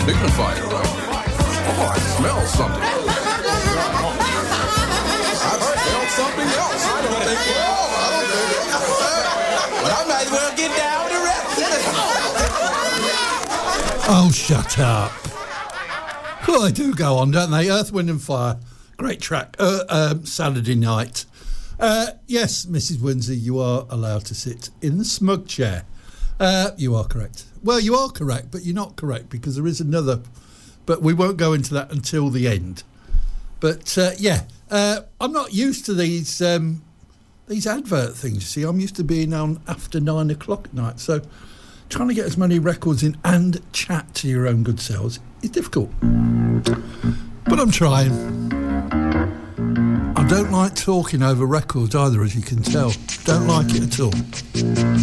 dignified. Oh, I smell something. I smell something else. I don't think. But I might as well get down with the rest. Oh, shut up. Well, they do go on, don't they? Earth, Wind and Fire. Great track. Saturday night. Yes, Mrs. Windsor, you are allowed to sit in the smug chair. You are correct. Well, you are correct, but you're not correct because there is another. But we won't go into that until the end. But, I'm not used to these advert things, you see. I'm used to being on after 9 o'clock at night. So trying to get as many records in and chat to your own good selves is difficult. But I'm trying. I don't like talking over records either, as you can tell. Don't like it at all.